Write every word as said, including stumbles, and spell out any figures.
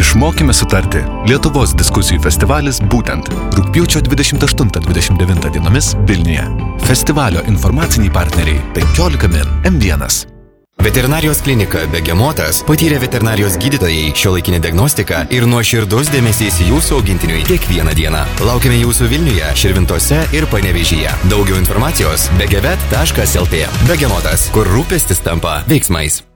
Išmokime sutarti. Lietuvos diskusijų festivalis būtent rugpjūčio dvidešimt aštuntą dvidešimt devintą dienomis Vilniuje. Festivalio informaciniai partneriai penkiolika min M vienas. Veterinarijos klinika Begemotas patyrė veterinarijos gydytojai, šiuolaikinė diagnostika ir nuoširdus dėmesys jūsų augintiniui kiekvieną dieną. Laukiame jūsų Vilniuje, Širvintose ir Panevėžyje. Daugiau informacijos begevet taškas lt. Begemotas, kur rūpestis tampa veiksmais.